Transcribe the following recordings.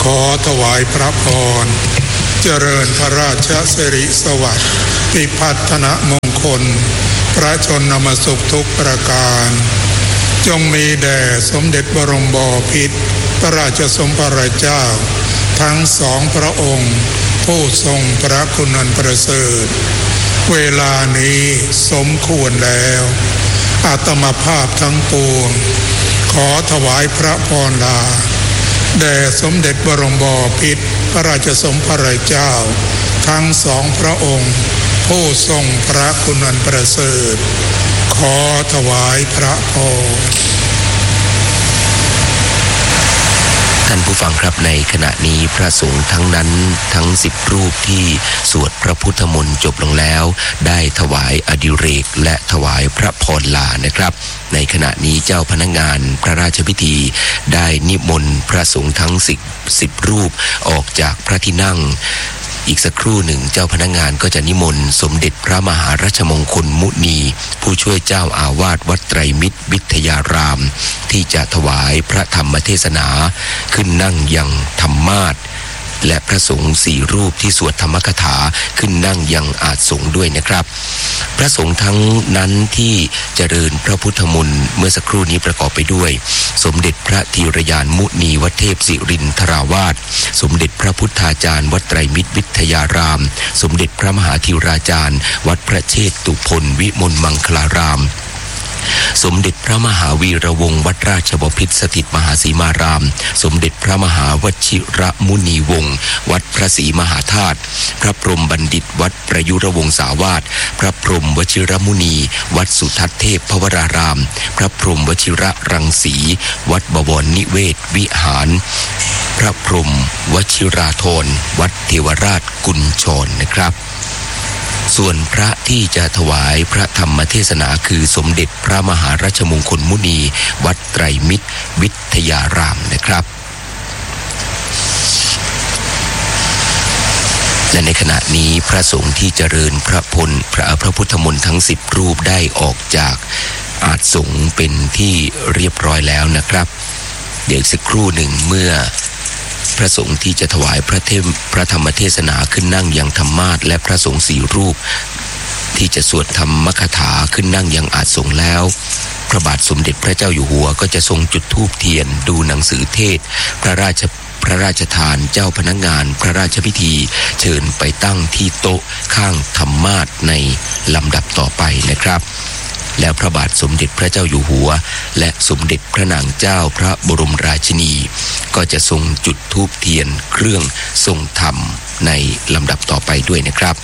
ขอถวายพระพรเจริญพระราชสิริสวัสดิ์พิพัฒนมงคลพระชนมสุขทุกประการจงมีแด่สมเด็จบรมบพิตรพระราชสมภารเจ้าทั้งสองพระองค์ผู้ทรงพระคุณอันประเสริฐเวลานี้สมควรแล้วอาตมาภาพทั้งปวงขอถวายพระพรลาแด่สมเด็จบรมบพิตรพระราชสมภารเจ้าทั้งสองพระองค์ผู้ทรงพระคุณอันประเสริฐขอถวายพระพรท่านผู้ฟังครับในขณะนี้พระสงฆ์ทั้งนั้นทั้ง10รูปที่สวดพระพุทธมนต์จบลงแล้วได้ถวายอดิเรกและถวายพระพรลานะครับในขณะนี้เจ้าพนักงานพระราชพิธีได้นิมนต์พระสงฆ์ทั้ง10รูปออกจากพระที่นั่งอีกสักครู่หนึ่งเจ้าพนักงานก็จะนิมนต์สมเด็จพระมหารัชมงคลมุนีผู้ช่วยเจ้าอาวาสวัดไตรมิตรวิทยารามที่จะถวายพระธรรมเทศนาขึ้นนั่งยังธรรมาสน์และพระสงฆ์4รูปที่สวดธรรมกถาขึ้นนั่งยังอาสงฆ์ด้วยนะครับพระสงฆ์ทั้งนั้นที่เจริญพระพุทธมนต์เมื่อสักครู่นี้ประกอบไปด้วยสมเด็จพระธีรยานมุนีวัดเทพศิรินทราวาสสมเด็จพระพุทธาจารย์วัดไตรมิตรวิทยารามสมเด็จพระมหาธีราจารย์วัดพระเชตุพนวิมลมังคลารามสมเด็จพระมหาวีระวงศ์วัดราชบพิตรสถิตมหาสีมารามสมเด็จพระมหาวชิระมุนีวงศ์วัดพระศรีมหาธาตุพระพรหมบัณฑิตวัดประยุรวงศาวาสพระพรหมวชิรมุนีวัดสุทัศน์เทพพวรารามพระพรหมวชิระรังสีวัดบวรนิเวศวิหารพระพรหมวชิราธรวัดเทวราชกุญชรนะครับส่วนพระที่จะถวายพระธรรมเทศนาคือสมเด็จพระมหารัชมงคลมุนีวัดไตรมิตรวิทยารามนะครับและในขณะนี้พระสงฆ์ที่เจริญพระพุทธมนต์ทั้ง10รูปได้ออกจากอาสงฆ์เป็นที่เรียบร้อยแล้วนะครับเดี๋ยวสักครู่หนึ่งเมื่อพระสงฆ์ที่จะถวายพระธรรมเทศนาขึ้นนั่งยังธรรมาสน์และพระสงฆ์4รูปที่จะสวดธรรมกถาขึ้นนั่งยังอาสงฆ์แล้วพระบาทสมเด็จพระเจ้าอยู่หัวก็จะทรงจุดธูปเทียนดูหนังสือเทศพระราชทานเจ้าพนักงานพระราชพิธีเชิญไปตั้งที่โต๊ะข้างธรรมาสน์ในลำดับต่อไปนะครับแล้วพระบาทสมเด็จพระเจ้าอยู่หัวและสมเด็จพระนางเจ้าพระบรมราชินีก็จะทรงจุดธูปเทียนเครื่องทรงธรรมในลำดับต่อไปด้วยนะครับ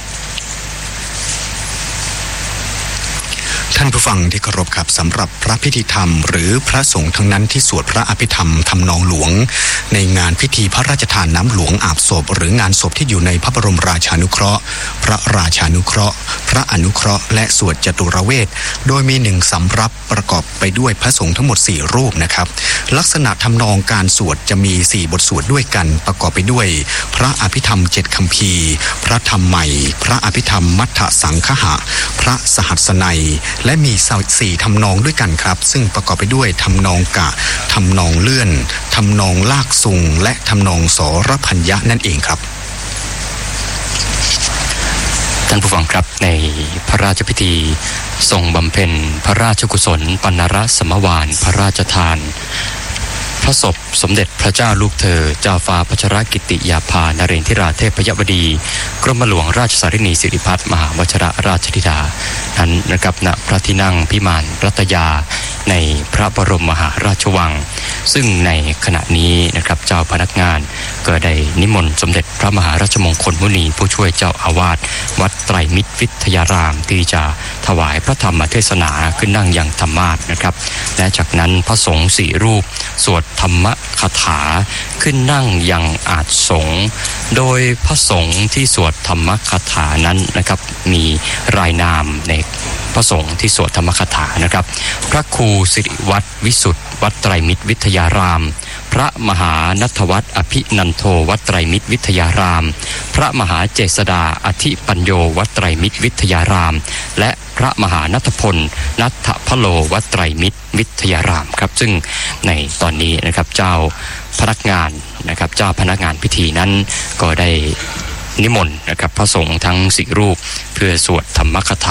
ท่านผู้ฟังที่เคารพครับสำหรับพระพิธีธรรมหรือพระสงฆ์ทั้งนั้นที่สวดพระอภิธรรมทำนองหลวงในงานพิธีพระราชทานน้ำหลวงอาบศพหรืองานศพที่อยู่ในพระบรมราชานุเคราะห์พระราชานุเคราะห์พระอนุเคราะห์และสวดจตุรเวทโดยมี1สำรับประกอบไปด้วยพระสงฆ์ทั้งหมด4รูปนะครับลักษณะทำนองการสวดจะมี4บทสวดด้วยกันประกอบไปด้วยพระอภิธรรม7คัมภีร์พระธรรมใหม่พระอภิธรรมมัทธสังคหะพระสหัสนัยและมี4ทำนองด้วยกันครับซึ่งประกอบไปด้วยทำนองกะทำนองเลื่อนทำนองลากซุงและทำนองสรพัญญะนั่นเองครับท่านผู้ฟังครับในพระราชพิธีทรงบำเพ็ญพระราชกุศลปณรสมวานพระราชทานพระศพสมเด็จพระเจ้าลูกเธอเจ้าฟ้าพัชรกิติยาภานเรนทิราเทพยวดีกรมหลวงราชสารินีสิริพัฒน์มหาวชิรราชธิดานั้นนะครับณพระที่นั่งพิมานรัตยาในพระบรมมหาราชวังซึ่งในขณะนี้นะครับเจ้าพนักงานก็ได้นิมนต์สมเด็จพระมหาราชมงคลมุนีผู้ช่วยเจ้าอาวาสวัดไตรมิตรวิทยารามที่จะถวายพระธรรมเทศนาขึ้นนั่งยังธรรมาสน์นะครับและจากนั้นพระสงฆ์4รูปสวดธรรมคาถาขึ้นนั่งยังอาสงฆ์โดยพระสงฆ์ที่สวดธรรมคาถานั้นนะครับมีรายนามในพระสงฆ์ที่สวดธรรมคาถานะครับพระครูสิริวัฒน์วิสุทธิ์วัดไตรมิตรวิทยารามพระมหาณัฐวัฒน์อภินันโทวัดไตรมิตรวิทยาราม พระมหาเจษฎาอธิปัญโยวัดไตรมิตรวิทยารามและพระมหาณัฐพลนัทธพโลวัดไตรมิตรวิทยารามครับซึ่งในตอนนี้นะครับเจ้าพนักงานนะครับเจ้าพนักงานพิธีนั้นก็ได้นิมนต์นะครับพระสงฆ์ทั้ง4รูปเพื่อสวดธรรมคถา